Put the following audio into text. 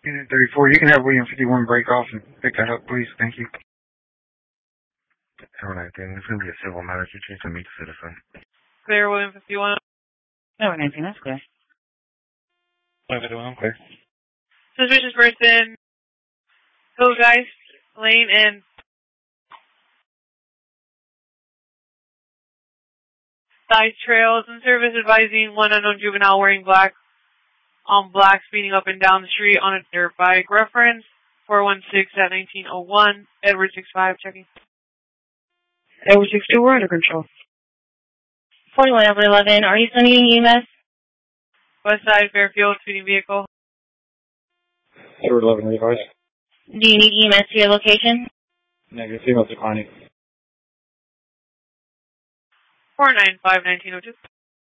Unit 34, you can have William 51 break off and pick that up, please. Thank you. Tower 19, it's going to be a civil matter. You change to meet the citizen. Clear, William 51. Tower 19, that's clear. Tower 51, clear. Suspicious person, Hillgeist Lane and side trails and service advising one unknown juvenile wearing black on black speeding up and down the street on a dirt bike. Reference 416 at 1901. Edward 65 checking. Edward 62, we're under control. 41 over 11, are you sending EMS? West side Fairfield speeding vehicle. Edward 11 revised. Do you need EMS to your location? Negative, female declining. 495 1902.